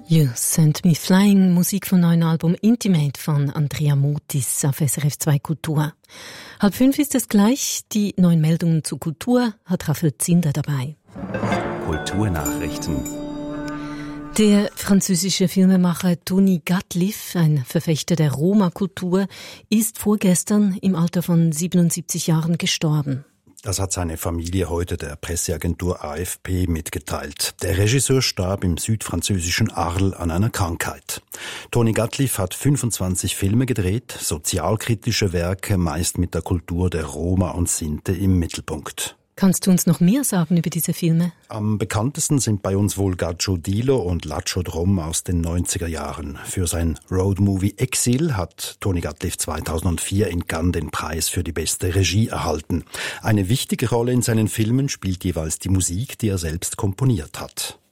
You Sent Me Flying, Musik vom neuen Album Intimate von Andrea Mutis auf SRF 2 Kultur. 4:30 ist es gleich. Die neuen Meldungen zur Kultur hat Raphael Zinder dabei. Kulturnachrichten. Der französische Filmemacher Tony Gatliff, ein Verfechter der Roma-Kultur, ist vorgestern im Alter von 77 Jahren gestorben. Das hat seine Familie heute der Presseagentur AFP mitgeteilt. Der Regisseur starb im südfranzösischen Arles an einer Krankheit. Tony Gatliff hat 25 Filme gedreht, sozialkritische Werke, meist mit der Kultur der Roma und Sinti im Mittelpunkt. Kannst du uns noch mehr sagen über diese Filme? Am bekanntesten sind bei uns wohl Gaccio Dilo und Laccio Drom aus den 90er Jahren. Für sein Roadmovie Exil hat Tony Gatliff 2004 in Cannes den Preis für die beste Regie erhalten. Eine wichtige Rolle in seinen Filmen spielt jeweils die Musik, die er selbst komponiert hat.